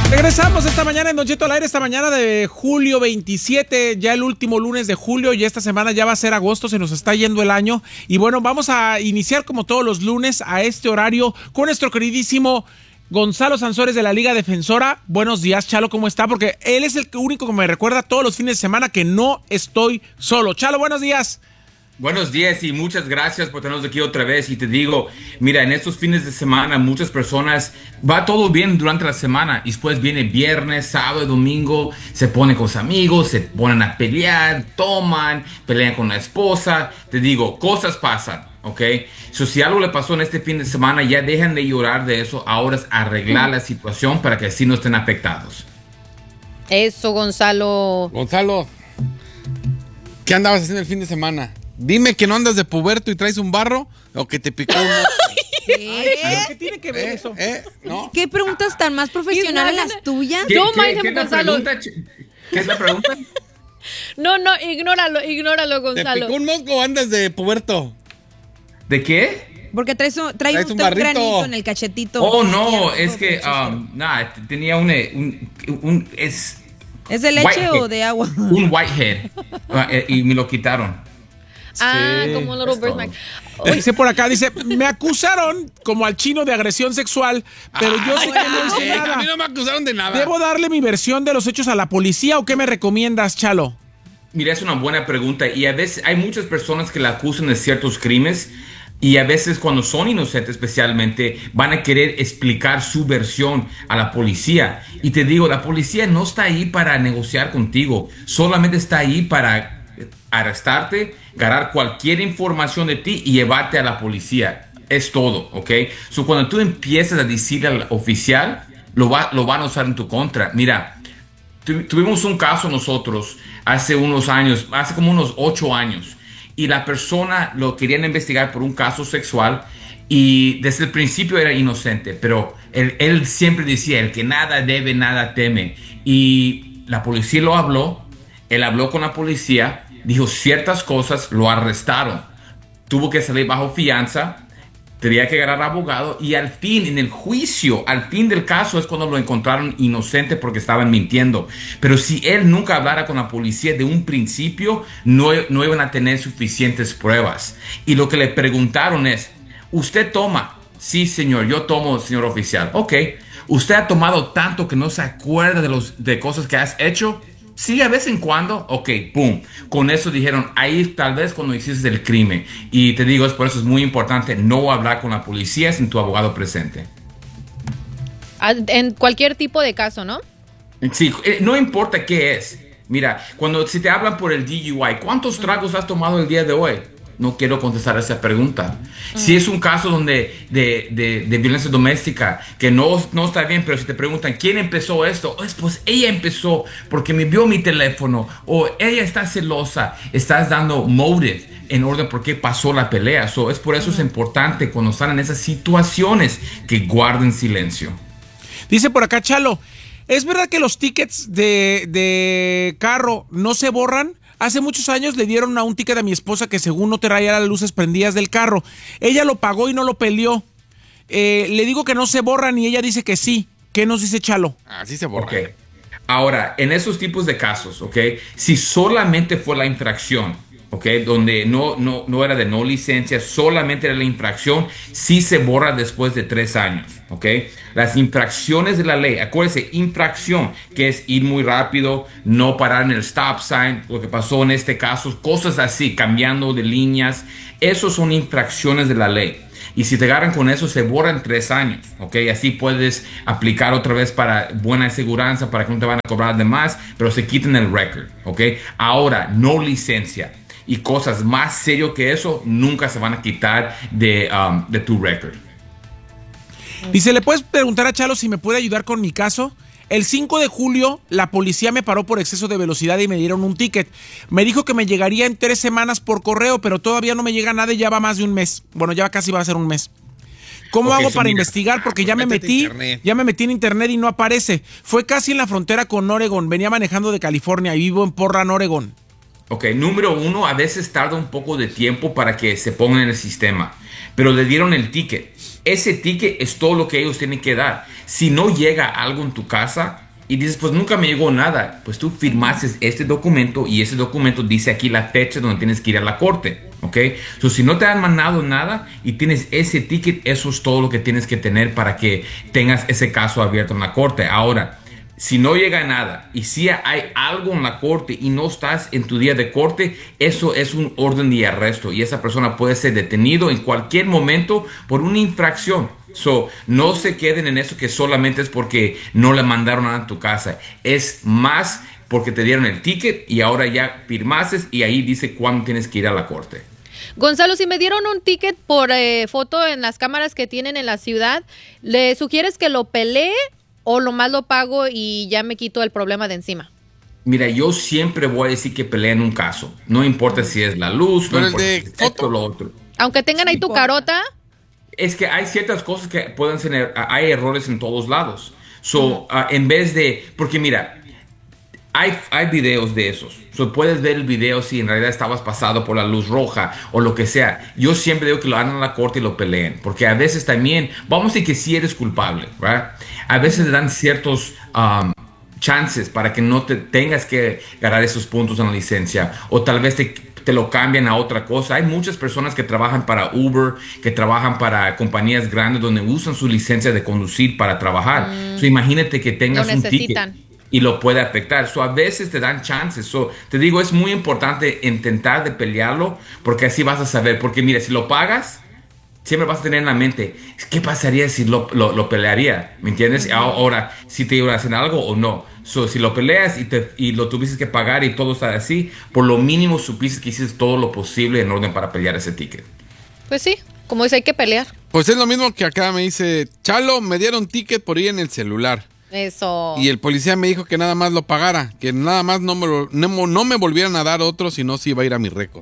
Regresamos esta mañana en Don Cheto al Aire, esta mañana de julio 27, ya el último lunes de julio, y esta semana ya va a ser agosto, se nos está yendo el año. Y bueno, vamos a iniciar como todos los lunes a este horario con nuestro queridísimo Gonzalo Sansores de la Liga Defensora. Buenos días, Chalo, ¿cómo está? Porque él es el único que me recuerda todos los fines de semana que no estoy solo. Chalo, buenos días. Buenos días y muchas gracias por tenernos aquí otra vez. Y te digo, mira, en estos fines de semana muchas personas, va todo bien durante la semana y después viene viernes, sábado y domingo, se ponen con sus amigos, se ponen a pelear, toman, pelean con la esposa. Te digo, cosas pasan, ¿ok? Si algo le pasó en este fin de semana, ya dejan de llorar de eso. Ahora es arreglar la situación para que así no estén afectados. Eso, Gonzalo. Gonzalo, ¿qué andabas haciendo el fin de semana? Dime que no andas de puberto y traes un barro o que te picó un... ¿Qué tiene que ver eso? ¿No? ¿Qué preguntas tan más profesionales las tuyas? ¿Qué es la pregunta? No, ignóralo, ¿Te Gonzalo. picó un mosco o andas de puberto? ¿De qué? Porque trae un usted un barrito. granito en el cachetito. Oh, no, es que, nada, tenía es ¿Es de leche whitehead, o de agua? un whitehead, y me lo quitaron. Como un little birthmark. Dice por acá, dice, me acusaron como al chino de agresión sexual, pero yo sé que no hice A nada. mí no me acusaron de nada. ¿Debo darle mi versión de los hechos a la policía o qué me recomiendas, Chalo? Mira, es una buena pregunta y a veces hay muchas personas que la acusan de ciertos crímenes y a veces cuando son inocentes especialmente van a querer explicar su versión a la policía. Y te digo, la policía no está ahí para negociar contigo, solamente está ahí para arrestarte, ganar cualquier información de ti y llevarte a la policía. Es todo, ¿ok? Cuando tú empiezas a decir al oficial, lo van a usar en tu contra. Mira, tuvimos un caso nosotros hace unos años, hace como unos 8 años, y la persona lo querían investigar por un caso sexual y desde el principio era inocente, pero él siempre decía, el que nada debe, nada teme. Y la policía lo habló, él habló con la policía, dijo ciertas cosas, lo arrestaron, tuvo que salir bajo fianza, tenía que ganar abogado y al fin, en el juicio, al fin del caso es cuando lo encontraron inocente porque estaban mintiendo. Pero si él nunca hablara con la policía de un principio, no iban a tener suficientes pruebas. Y lo que le preguntaron es, ¿usted toma? Sí, señor, yo tomo, señor oficial. Ok, ¿usted ha tomado tanto que no se acuerda de cosas que has hecho? Sí, de vez en cuando. Ok, pum. Con eso dijeron, ahí tal vez cuando hiciste el crimen. Y te digo, por eso es muy importante no hablar con la policía sin tu abogado presente. En cualquier tipo de caso, ¿no? Sí, no importa qué es. Mira, si te hablan por el DUI, ¿cuántos tragos has tomado el día de hoy? No quiero contestar esa pregunta. Si es un caso donde de violencia doméstica que no está bien, pero si te preguntan quién empezó esto, pues ella empezó porque me vio mi teléfono o ella está celosa, estás dando motive en orden por qué pasó la pelea. Es por eso es importante cuando están en esas situaciones que guarden silencio. Dice por acá, Chalo, ¿es verdad que los tickets de carro no se borran? Hace muchos años le dieron a un ticket a mi esposa que según no traía las luces prendidas del carro. Ella lo pagó y no lo peleó. Le digo que no se borran y ella dice que sí. ¿Qué nos dice Chalo? Sí se borra. Okay. Ahora, en esos tipos de casos, ¿ok? Si solamente fue la infracción, ¿ok? Donde no era de no licencia, solamente era la infracción, sí se borra después de 3 años, ¿ok? Las infracciones de la ley, acuérdense, infracción, que es ir muy rápido, no parar en el stop sign, lo que pasó en este caso, cosas así, cambiando de líneas, esos son infracciones de la ley. Y si te agarran con eso, se borran 3 años, ¿ok? Así puedes aplicar otra vez para buena aseguranza, para que no te van a cobrar de más, pero se quiten el record, ¿ok? Ahora, no licencia y cosas más serias que eso nunca se van a quitar de tu record. Dice, ¿le puedes preguntar a Chalo si me puede ayudar con mi caso? El 5 de julio la policía me paró por exceso de velocidad y me dieron un ticket. Me dijo que me llegaría en 3 semanas por correo, pero todavía no me llega nada y ya va más de un mes. Bueno, ya casi va a ser un mes. ¿Cómo hago para investigar? Porque ya me metí en internet y no aparece. Fue casi en la frontera con Oregon. Venía manejando de California y vivo en Portland, Oregon. Ok, número 1, a veces tarda un poco de tiempo para que se pongan en el sistema, pero le dieron el ticket. ese ticket es todo lo que ellos tienen que dar. Si no llega algo en tu casa y dices, pues nunca me llegó nada, pues tú firmaste este documento y ese documento dice aquí la fecha donde tienes que ir a la corte, ¿ok? So, si no te han mandado nada y tienes ese ticket, eso es todo lo que tienes que tener para que tengas ese caso abierto en la corte. Ahora, si no llega nada y si hay algo en la corte y no estás en tu día de corte, eso es un orden de arresto y esa persona puede ser detenido en cualquier momento por una infracción. So, no se queden en eso que solamente es porque no le mandaron nada a tu casa. Es más porque te dieron el ticket y ahora ya firmaste y ahí dice cuándo tienes que ir a la corte. Gonzalo, si me dieron un ticket por foto en las cámaras que tienen en la ciudad, ¿le sugieres que lo pelee o lo más lo pago y ya me quito el problema de encima? Mira, yo siempre voy a decir que peleen un caso. No importa si es la luz, no Pero importa el si de es esto foto. o lo otro. Aunque tengan ahí tu carota. Es que hay ciertas cosas que pueden ser, hay errores en todos lados. So, en vez de, porque mira, hay videos de esos. So, puedes ver el video si en realidad estabas pasado por la luz roja o lo que sea. Yo siempre digo que lo hagan a la corte y lo peleen. Porque a veces también, vamos a decir que sí eres culpable, ¿right? A veces le dan ciertos chances para que no te tengas que ganar esos puntos en la licencia. O tal vez te lo cambian a otra cosa. Hay muchas personas que trabajan para Uber, que trabajan para compañías grandes donde usan su licencia de conducir para trabajar. So, imagínate que tengas Lo un necesitan. ticket y lo puede afectar. So, a veces te dan chances. So, te digo, es muy importante intentar de pelearlo porque así vas a saber. Porque mira, si lo pagas, siempre vas a tener en la mente, ¿qué pasaría si lo pelearía? ¿Me entiendes? Ahora, si te iban a hacer algo o no. So, si lo peleas y lo tuviste que pagar y todo está así, por lo mínimo supiste que hiciste todo lo posible en orden para pelear ese ticket. Pues sí, como dice, hay que pelear. Pues es lo mismo que acá me dice, Chalo, me dieron ticket por ir en el celular. Eso. Y el policía me dijo que nada más lo pagara, que nada más no me volvieran a dar otro, si no, sí iba a ir a mi récord.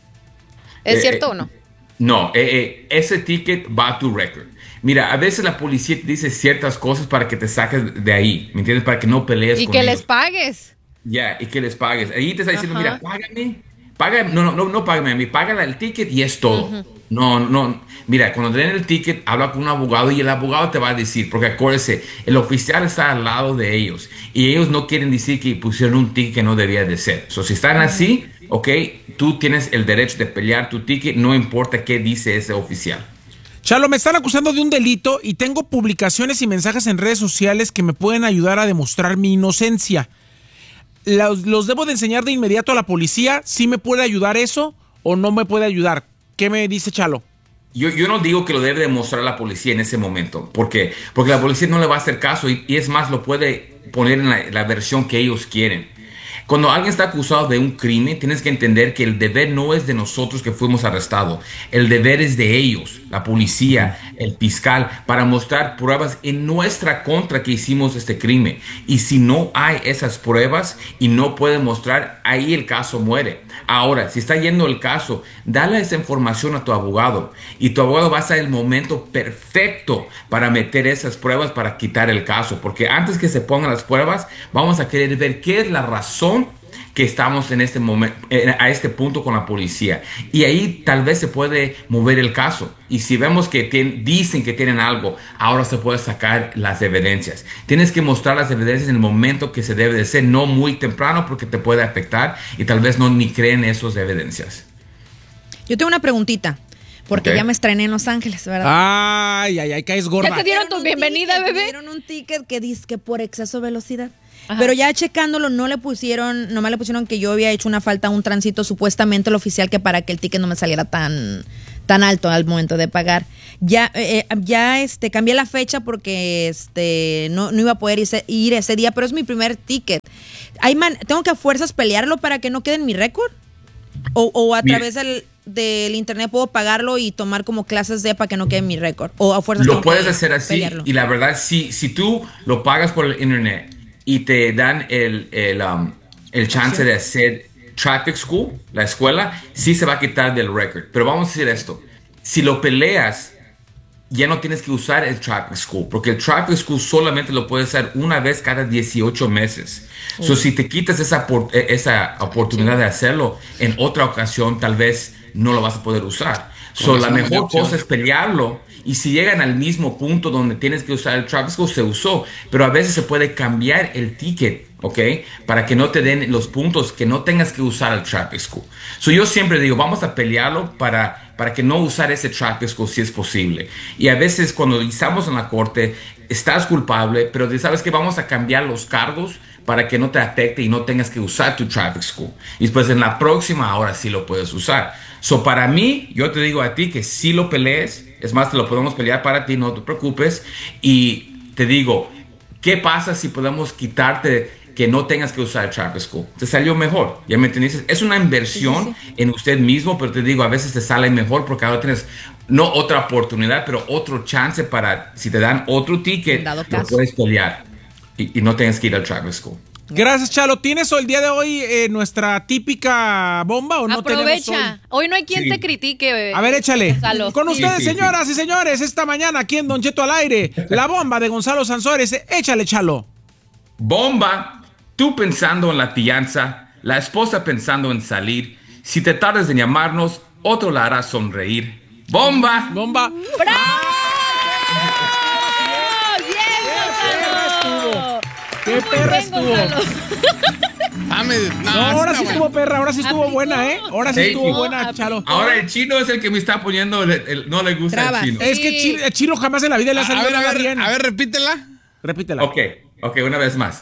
¿Es cierto o no? No, ese ticket va a tu récord. Mira, a veces la policía te dice ciertas cosas para que te saques de ahí, ¿me entiendes? Para que no pelees Y con que ellos. les pagues. Ya, y que les pagues. Ahí te está diciendo, Ajá. mira, págame, no págame a mí, págale el ticket y es todo. No, mira, cuando te den el ticket, habla con un abogado y el abogado te va a decir, porque acuérdese, el oficial está al lado de ellos y ellos no quieren decir que pusieron un ticket que no debía de ser. So, si están así, ok, tú tienes el derecho de pelear tu ticket, no importa qué dice ese oficial. Chalo, me están acusando de un delito y tengo publicaciones y mensajes en redes sociales que me pueden ayudar a demostrar mi inocencia. ¿Los debo de enseñar de inmediato a la policía? ¿Sí me puede ayudar eso o no me puede ayudar? ¿Qué me dice Chalo? Yo no digo que lo debe demostrar la policía en ese momento, porque la policía no le va a hacer caso y es más, lo puede poner en la versión que ellos quieren. Cuando alguien está acusado de un crimen, tienes que entender que el deber no es de nosotros que fuimos arrestados. El deber es de ellos, la policía, el fiscal, para mostrar pruebas en nuestra contra que hicimos este crimen. Y si no hay esas pruebas y no pueden mostrar, ahí el caso muere. Ahora, si está yendo el caso, dale esa información a tu abogado. Y tu abogado va a ser el momento perfecto para meter esas pruebas para quitar el caso. Porque antes que se pongan las pruebas, vamos a querer ver qué es la razón que estamos en este momento, a este punto con la policía. Y ahí tal vez se puede mover el caso. Y si vemos que dicen que tienen algo, ahora se puede sacar las evidencias. Tienes que mostrar las evidencias en el momento que se debe de ser, no muy temprano porque te puede afectar y tal vez no ni creen esas evidencias. Yo tengo una preguntita, porque Ok. ya me estrené en Los Ángeles, ¿verdad? Ay, caes gorda. ¿Ya te dieron tu un bienvenida, ticket, bebé? Me dieron un ticket que dice que por exceso de velocidad. Ajá. Pero ya checándolo, nomás le pusieron que yo había hecho una falta a un tránsito, supuestamente el oficial, que para que el ticket no me saliera tan alto al momento de pagar. Ya cambié la fecha porque no iba a poder ir ese día, pero es mi primer ticket. ¿Tengo que a fuerzas pelearlo para que no quede en mi récord? ¿O a Mire. través del internet puedo pagarlo y tomar como clases para que no quede en mi récord? ¿O a fuerzas Lo tengo puedes que hacer así pelearlo? y la verdad, si tú lo pagas por el internet y te dan el chance de hacer traffic school, la escuela, sí se va a quitar del record. Pero vamos a decir esto, si lo peleas, ya no tienes que usar el traffic school, porque el traffic school solamente lo puedes hacer una vez cada 18 meses. So, si te quitas esa oportunidad de hacerlo en otra ocasión, tal vez no lo vas a poder usar. So, la mejor cosa es pelearlo y si llegan al mismo punto donde tienes que usar el traffic school, se usó, pero a veces se puede cambiar el ticket, ¿ok? Para que no te den los puntos, que no tengas que usar el traffic school. So yo siempre digo, vamos a pelearlo para que no usar ese traffic school si es posible. Y a veces cuando estamos en la corte, estás culpable, pero sabes que vamos a cambiar los cargos para que no te afecte y no tengas que usar tu traffic school. Y después en la próxima, ahora sí lo puedes usar. So para mí, yo te digo a ti que sí lo pelees. Es más, te lo podemos pelear para ti, no te preocupes. Y te digo, ¿qué pasa si podemos quitarte que no tengas que usar el traffic school? Te salió mejor, ¿ya me entendiste? Es una inversión en usted mismo, pero te digo, a veces te sale mejor porque ahora tienes no otra oportunidad, pero otro chance para, si te dan otro ticket, lo puedes pelear y no tengas que ir al traffic school. Gracias, Chalo. ¿Tienes el día de hoy nuestra típica bomba o no? Aprovecha. Hoy no hay quien te critique. A ver, échale. Gonzalo. Con ustedes, señoras y señores, esta mañana aquí en Don Cheto al aire, la bomba de Gonzalo Sansores. Échale, Chalo. Bomba, tú pensando en la fianza, la esposa pensando en salir. Si te tardas en llamarnos, otro la hará sonreír. Bomba. Bomba. ¡Bravo! ¡Qué perra estuvo! No, ahora sí estuvo perra, ahora sí estuvo buena, ¿eh? Ahora sí estuvo buena, Chalo. Ahora el chino es el que me está poniendo, no le gusta Trabas. el chino. Es que el chino jamás en la vida le ha salido nada bien. A ver, repítela. Repítela. Ok, una vez más.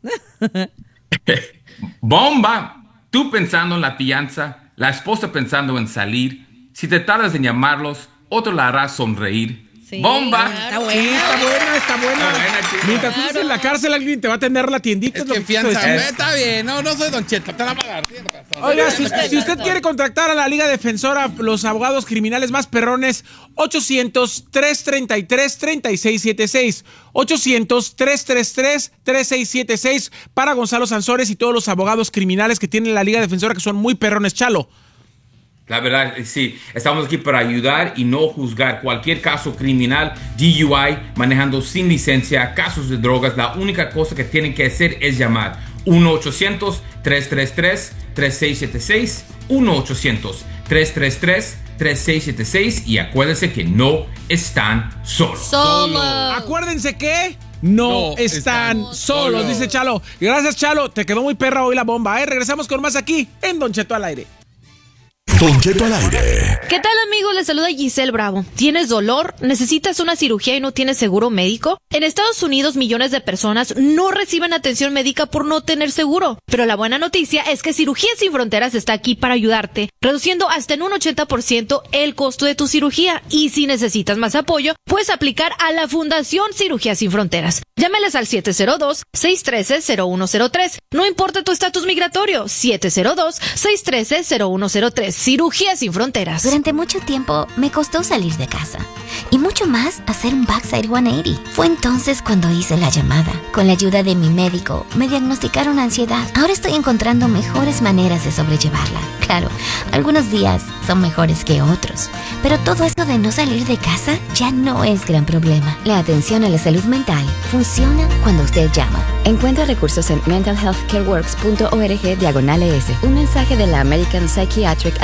Bomba, tú pensando en la fianza, la esposa pensando en salir. Si te tardas en llamarlos, otro la hará sonreír. Sí, Bomba. claro. Sí, está buena. Mientras tú estés en la cárcel, alguien te va a atender la tiendita. Es que fianza. Está bien, no soy Don Cheto, te la va a dar. Oiga, si usted quiere contactar a la Liga Defensora, los abogados criminales más perrones, 800-333-3676. 800-333-3676 para Gonzalo Sansores y todos los abogados criminales que tienen la Liga Defensora, que son muy perrones, Chalo. La verdad, sí, estamos aquí para ayudar y no juzgar cualquier caso criminal, DUI, manejando sin licencia, casos de drogas. La única cosa que tienen que hacer es llamar 1-800-333-3676, 1-800-333-3676 y acuérdense que no están solos. Acuérdense que no están solos, dice Chalo. Gracias, Chalo. Te quedó muy perra hoy la bomba, ¿eh? Regresamos con más aquí en Don Cheto al aire. Don Cheto al aire. ¿Qué tal, amigos? Les saluda Giselle Bravo. ¿Tienes dolor? ¿Necesitas una cirugía y no tienes seguro médico? En Estados Unidos, millones de personas no reciben atención médica por no tener seguro. Pero la buena noticia es que Cirugías Sin Fronteras está aquí para ayudarte, reduciendo hasta en un 80% el costo de tu cirugía. Y si necesitas más apoyo, puedes aplicar a la Fundación Cirugías Sin Fronteras. Llámeles al 702-613-0103. No importa tu estatus migratorio, 702-613-0103. Cirugías Sin Fronteras. Durante mucho tiempo me costó salir de casa y mucho más hacer un backside 180. Fue entonces cuando hice la llamada. Con la ayuda de mi médico me diagnosticaron ansiedad. Ahora estoy encontrando mejores maneras de sobrellevarla. Claro, algunos días son mejores que otros, pero todo eso de no salir de casa ya no es gran problema. La atención a la salud mental funciona cuando usted llama. Encuentra recursos en mentalhealthcareworks.org/ES. Un mensaje de la American Psychiatric